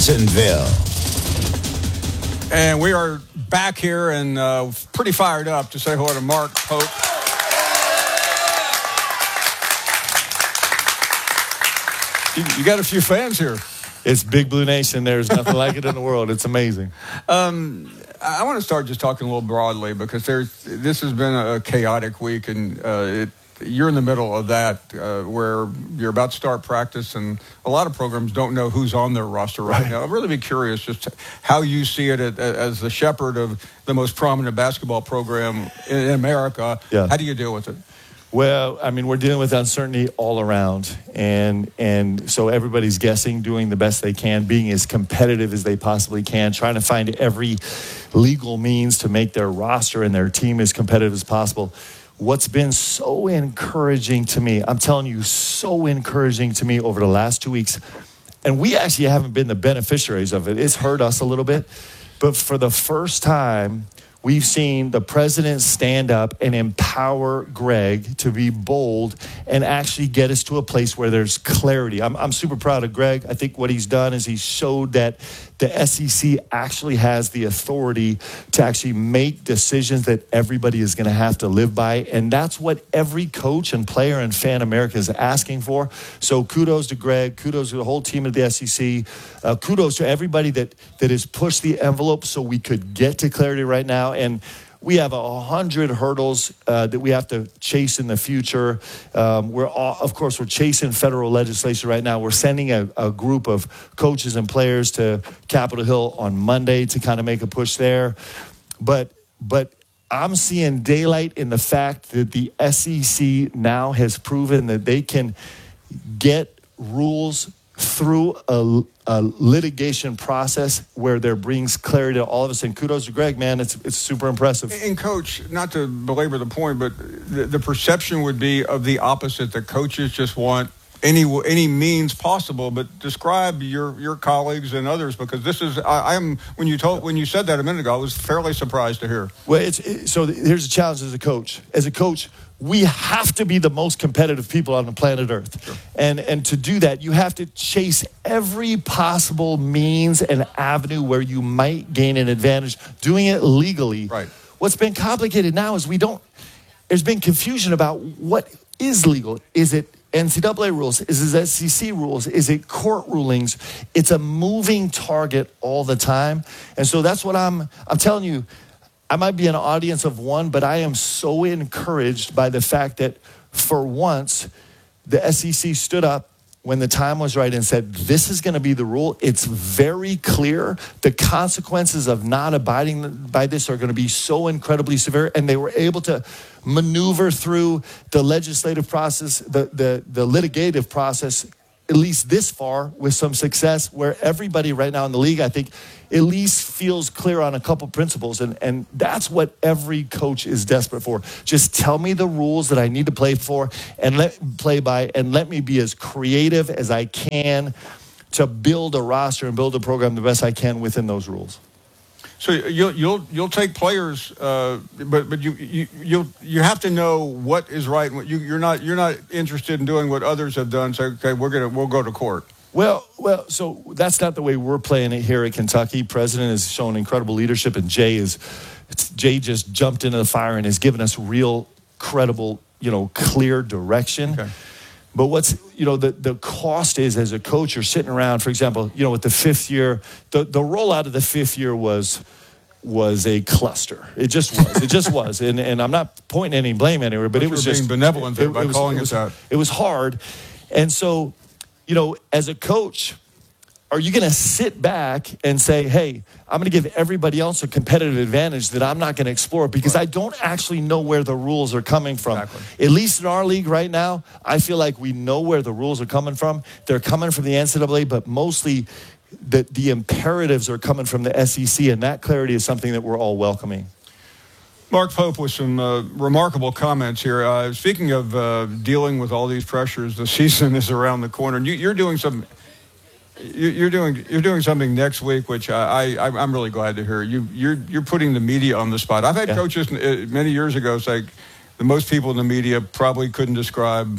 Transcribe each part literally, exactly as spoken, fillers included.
Jacksonville. And we are back here and uh, pretty fired up to say hello to Mark Pope. You, you got a few fans here. It's Big Blue Nation. There's nothing like it in the world. It's amazing. Um, I want to start just talking a little broadly because there's this has been a chaotic week, and uh, it, you're in the middle of that uh, where you're about to start practice, and a lot of programs don't know who's on their roster right, right. now. I'd really be curious just how you see it as the shepherd of the most prominent basketball program in America. Yeah. How do you deal with it? Well, I mean, we're dealing with uncertainty all around, and and so everybody's guessing, doing the best they can, being as competitive as they possibly can, trying to find every legal means to make their roster and their team as competitive as possible. What's been so encouraging to me, I'm telling you, so encouraging to me over the last two weeks, and we actually haven't been the beneficiaries of it. It's hurt us a little bit, but for the first time, we've seen the president stand up and empower Greg to be bold and actually get us to a place where there's clarity. I'm, I'm super proud of Greg. I think what he's done is he's showed that the S E C actually has the authority to actually make decisions that everybody is going to have to live by. And that's what every coach and player and fan America is asking for. So kudos to Greg. Kudos to the whole team of the S E C. Uh, kudos to everybody that, that has pushed the envelope so we could get to clarity right now. And we have a hundred hurdles uh, that we have to chase in the future. Um, we're all, of course, we're chasing federal legislation right now. We're sending a, a group of coaches and players to Capitol Hill on Monday to kind of make a push there. But but I'm seeing daylight in the fact that the S E C now has proven that they can get rules through a, a litigation process where there brings clarity to all of us. And kudos to Greg, man. It's it's super impressive. And, Coach, not to belabor the point, but the, the perception would be of the opposite, that coaches just want any any means possible. But describe your, your colleagues and others, because this is, I, I'm, when you told, when you said that a minute ago, I was fairly surprised to hear. Well, it's it, so here's a challenge as a coach. As a coach, we have to be the most competitive people on the planet Earth. Sure. And and to do that, you have to chase every possible means and avenue where you might gain an advantage, doing it legally. Right. What's been complicated now is we don't, there's been confusion about what is legal. Is it N C double A rules? Is it S E C rules? Is it court rulings? It's a moving target all the time. And so that's what I'm, I'm telling you, I might be an audience of one, but I am so encouraged by the fact that for once, the S E C stood up when the time was right and said, this is going to be the rule. It's very clear. The consequences of not abiding by this are going to be so incredibly severe. And they were able to maneuver through the legislative process, the, the, the litigative process, at least this far, with some success, where everybody right now in the league, I think, at least feels clear on a couple principles. And, and that's what every coach is desperate for. Just tell me the rules that I need to play for and let play by, and let me be as creative as I can to build a roster and build a program the best I can within those rules. So you'll you'll you'll take players, uh, but but you you you you have to know what is right. You you're not you're not interested in doing what others have done. So okay, we're gonna we'll go to court. Well, well, so that's not the way we're playing it here at Kentucky. President has shown incredible leadership, and Jay is Jay just jumped into the fire and has given us real, credible, you know, clear direction. Okay. But what's, you know, the, the cost is, as a coach, you're sitting around, for example, you know, with the fifth year, the, the rollout of the fifth year was was a cluster. It just was. It just was. And and I'm not pointing any blame anywhere, but it was just being benevolent there by it was, calling it it was, that. It was hard. And so, you know, as a coach, are you going to sit back and say, hey, I'm going to give everybody else a competitive advantage that I'm not going to explore because right. I don't actually know where the rules are coming from. Exactly. At least in our league right now, I feel like we know where the rules are coming from. They're coming from the N C double A, but mostly the, the imperatives are coming from the S E C, and that clarity is something that we're all welcoming. Mark Pope with some uh, remarkable comments here. Uh, speaking of uh, dealing with all these pressures, the season is around the corner. And you, you're doing some... You're doing you're doing something next week, which I, I I'm really glad to hear. You you're you're putting the media on the spot. I've had yeah. coaches many years ago say the most people in the media probably couldn't describe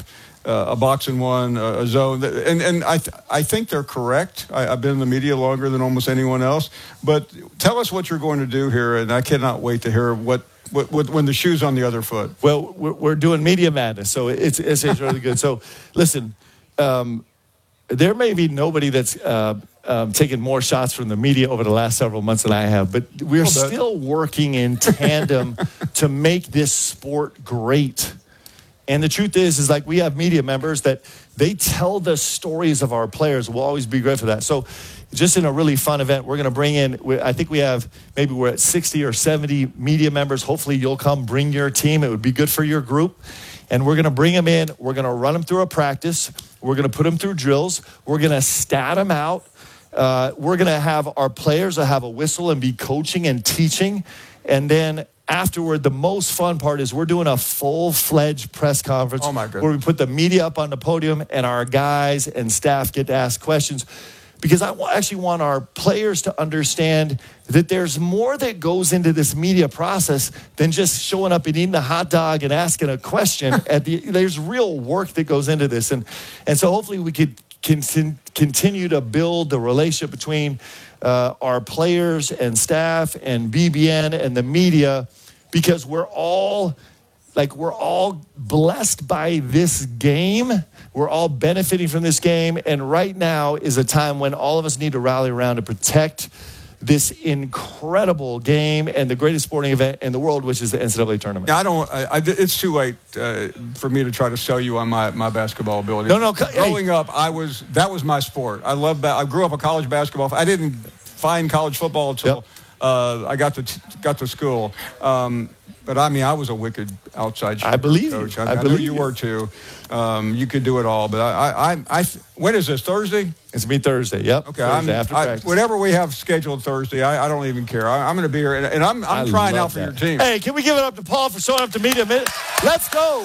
uh, a boxing one, a, a zone, and and I th- I think they're correct. I, I've been in the media longer than almost anyone else. But tell us what you're going to do here, and I cannot wait to hear what. What, what, when the shoe's on the other foot. Well, we're, we're doing Media Madness, so it's it's, it's really good. So, listen, um, there may be nobody that's uh, um, taken more shots from the media over the last several months than I have, but we're still working in tandem to make this sport great. And the truth is, is like we have media members that they tell the stories of our players. We'll always be great for that. So just in a really fun event, we're going to bring in, I think we have, maybe we're at sixty or seventy media members. Hopefully you'll come bring your team. It would be good for your group. And we're going to bring them in. We're going to run them through a practice. We're going to put them through drills. We're going to stat them out. Uh, we're going to have our players have a whistle and be coaching and teaching. And then afterward, the most fun part is we're doing a full-fledged press conference oh my goodness. where we put the media up on the podium and our guys and staff get to ask questions. Because I actually want our players to understand that there's more that goes into this media process than just showing up and eating a hot dog and asking a question. At the, there's real work that goes into this. And, and so hopefully we could con- continue to build the relationship between uh, our players and staff and B B N and the media, because we're all... Like, we're all blessed by this game. We're all benefiting from this game. And right now is a time when all of us need to rally around to protect this incredible game and the greatest sporting event in the world, which is the N C double A tournament. Yeah, I don't. I, I, it's too late uh, for me to try to sell you on my, my basketball ability. No, no. Growing hey. up, I was that was my sport. I love. Ba- I grew up a college basketball. I didn't find college football until yep. uh, I got to t- got to school. Um, But, I mean, I was a wicked outside shooter, I believe coach. you. I, I, I know believe you, you were, too. Um, you could do it all. But I, I, I, when is this, Thursday? It's me Thursday, yep. Okay. Thursday I'm, after I, practice. whatever we have scheduled Thursday, I, I don't even care. I, I'm going to be here, and, and I'm, I'm I trying out for that. your team. Hey, can we give it up to Paul for showing up to media? Let's go.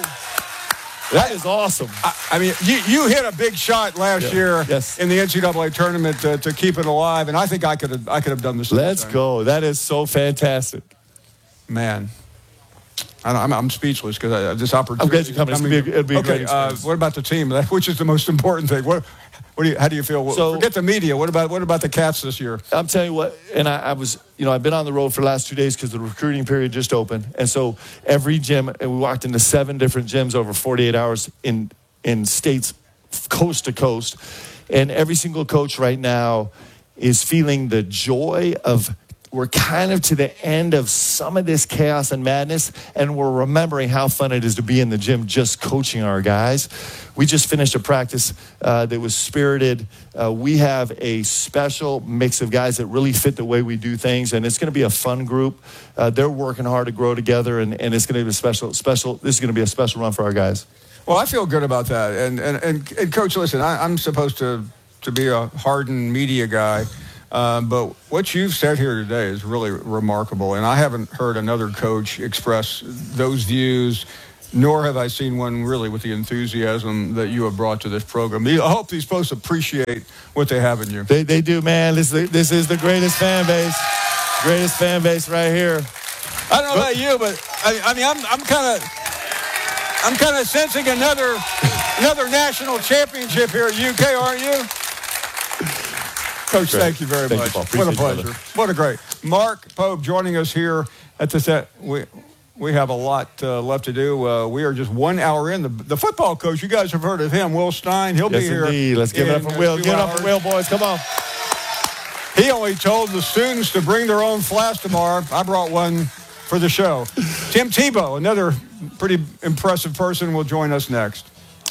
That is awesome. I, I mean, you, you hit a big shot last yeah. year yes. in the N C double A tournament to, to keep it alive, and I think I could have I could have done the same Let's thing. go. That is so fantastic. Man. I'm, I'm speechless because this opportunity. I'm glad you're coming. It'll be a, it'll be a okay, great uh, experience. what about the team? Which is the most important thing? What, what do you? How do you feel? So, Forget the media. What about what about the Cats this year? I'm telling you what. And I, I was, you know, I've been on the road for the last two days because the recruiting period just opened, and so every gym, and we walked into seven different gyms over forty-eight hours in in states coast to coast, and every single coach right now is feeling the joy of. We're kind of to the end of some of this chaos and madness, and we're remembering how fun it is to be in the gym just coaching our guys. We just finished a practice uh, that was spirited. Uh, we have a special mix of guys that really fit the way we do things, and it's going to be a fun group. Uh, they're working hard to grow together, and, and it's going to be a special, special. This is going to be a special run for our guys. Well, I feel good about that. And and and, and Coach, listen, I, I'm supposed to to be a hardened media guy. Uh, but what you've said here today is really remarkable, and I haven't heard another coach express those views, nor have I seen one really with the enthusiasm that you have brought to this program. I hope these folks appreciate what they have in you. They they do, man. This is, this is the greatest fan base, greatest fan base right here. I don't know about you, but I, I mean, I'm I'm kind of I'm kind of sensing another another national championship here at U K, aren't you? Coach, thank you very thank much. You, what a pleasure. You, what a great. Mark Pope joining us here at the set. We we have a lot uh, left to do. Uh, we are just one hour in. The, the football coach, you guys have heard of him, Will Stein. He'll yes, be here. Indeed. Let's give it up for Will. Give it up for Will, boys. Come on. He only told the students to bring their own flask tomorrow. I brought one for the show. Tim Tebow, another pretty impressive person, will join us next.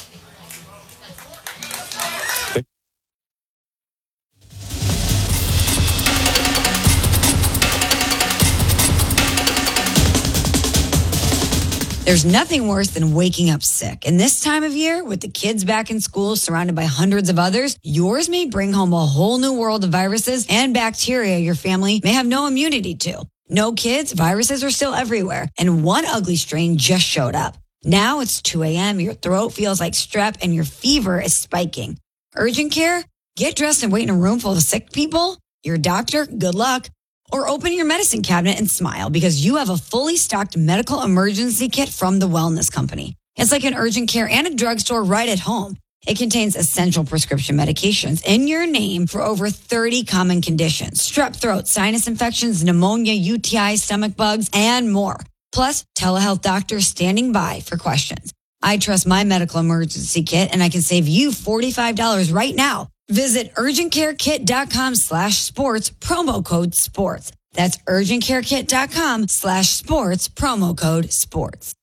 There's nothing worse than waking up sick. And this time of year, with the kids back in school surrounded by hundreds of others, yours may bring home a whole new world of viruses and bacteria your family may have no immunity to. No kids, viruses are still everywhere. And one ugly strain just showed up. Now it's two a.m., your throat feels like strep, and your fever is spiking. Urgent care? Get dressed and wait in a room full of sick people? Your doctor? Good luck. Or open your medicine cabinet and smile because you have a fully stocked medical emergency kit from the Wellness Company. It's like an urgent care and a drugstore right at home. It contains essential prescription medications in your name for over thirty common conditions. Strep throat, sinus infections, pneumonia, U T I, stomach bugs, and more. Plus, telehealth doctors standing by for questions. I trust my medical emergency kit, and I can save you forty-five dollars right now. Visit urgentcarekit.com slash sports, promo code sports. That's urgentcarekit.com slash sports, promo code sports.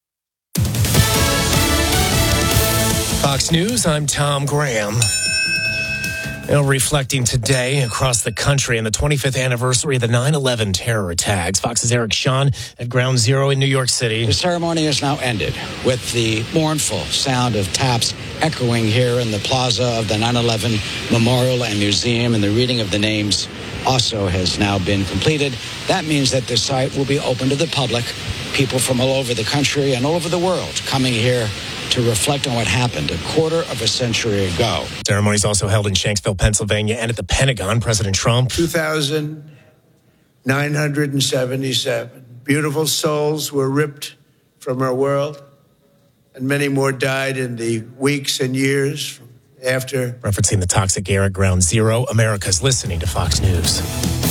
Fox News, I'm Tom Graham. You know, reflecting today across the country on the twenty-fifth anniversary of the nine eleven terror attacks. Fox's Eric Shawn at Ground Zero in New York City. The ceremony has now ended with the mournful sound of taps echoing here in the plaza of the nine eleven Memorial and Museum, and the reading of the names also has now been completed. That means that the site will be open to the public, people from all over the country and all over the world coming here to reflect on what happened a quarter of a century ago. Ceremonies also held in Shanksville, Pennsylvania, and at the Pentagon. President Trump. two thousand nine hundred seventy-seven beautiful souls were ripped from our world, and many more died in the weeks and years after. Referencing the toxic air at Ground Zero, America's listening to Fox News.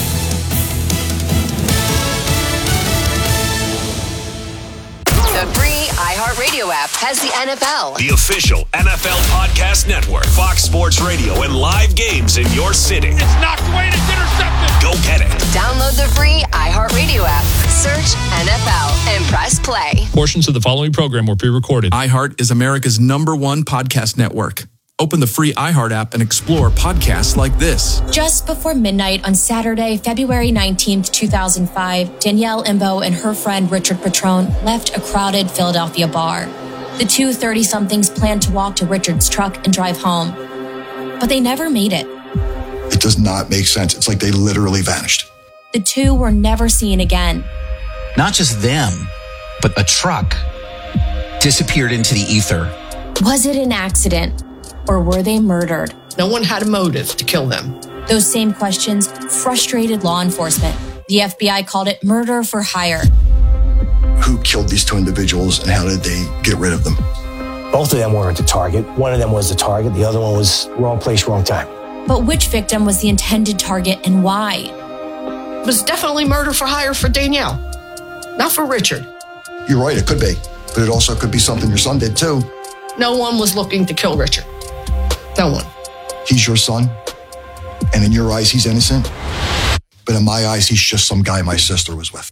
The free iHeartRadio app has the N F L. The official N F L podcast network. Fox Sports Radio and live games in your city. It's knocked away and it's intercepted. Go get it. Download the free iHeartRadio app. Search N F L and press play. Portions of the following program were pre-recorded. iHeart is America's number one podcast network. Open the free iHeart app and explore podcasts like this. Just before midnight on Saturday, February nineteenth, two thousand five, Danielle Imbo and her friend Richard Petrone left a crowded Philadelphia bar. The two thirty-somethings planned to walk to Richard's truck and drive home, but they never made it. It does not make sense. It's like they literally vanished. The two were never seen again. Not just them, but a truck disappeared into the ether. Was it an accident? Or were they murdered? No one had a motive to kill them. Those same questions frustrated law enforcement. The F B I called it murder for hire. Who killed these two individuals and how did they get rid of them? Both of them weren't the target. One of them was the target. The other one was wrong place, wrong time. But which victim was the intended target and why? It was definitely murder for hire for Danielle, not for Richard. You're right, it could be. But it also could be something your son did too. No one was looking to kill Richard. No one. He's your son, and in your eyes, he's innocent. But in my eyes, he's just some guy my sister was with.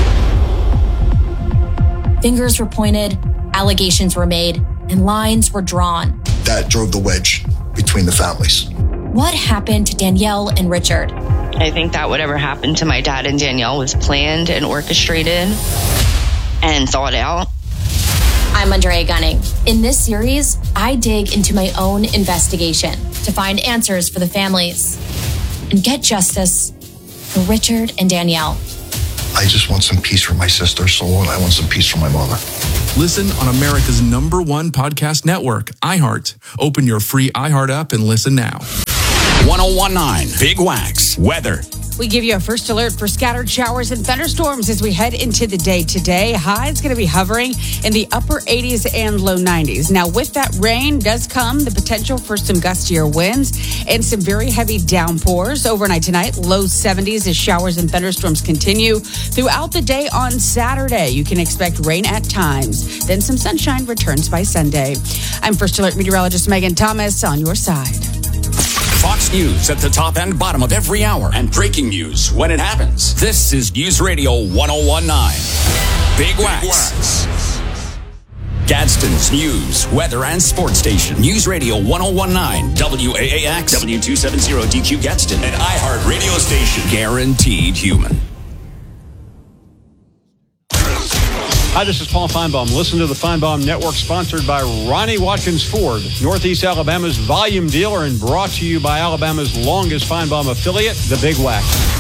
Fingers were pointed, allegations were made, and lines were drawn. That drove the wedge between the families. What happened to Danielle and Richard? I think that whatever happened to my dad and Danielle was planned and orchestrated and thought out. I'm Andrea Gunning. In this series, I dig into my own investigation to find answers for the families and get justice for Richard and Danielle. I just want some peace for my sister's soul, and I want some peace for my mother. Listen on America's number one podcast network, iHeart. Open your free iHeart app and listen now. one oh one point nine Big Wax Weather. We give you a first alert for scattered showers and thunderstorms as we head into the day today. Highs going to be hovering in the upper eighties and low nineties. Now, with that rain does come the potential for some gustier winds and some very heavy downpours. Overnight tonight, low seventies as showers and thunderstorms continue. Throughout the day on Saturday, you can expect rain at times. Then some sunshine returns by Sunday. I'm First Alert meteorologist Megan Thomas on your side. Fox News at the top and bottom of every hour, and breaking news when it happens. This is News Radio one oh one point nine. Big Wax. Gadsden's news, weather, and sports station. News Radio one oh one point nine. W A A X. W two seventy D Q Gadsden. An iHeart radio station. Guaranteed human. Hi, this is Paul Feinbaum. Listen to the Feinbaum Network, sponsored by Ronnie Watkins Ford, Northeast Alabama's volume dealer, and brought to you by Alabama's longest Feinbaum affiliate, the Big Wax.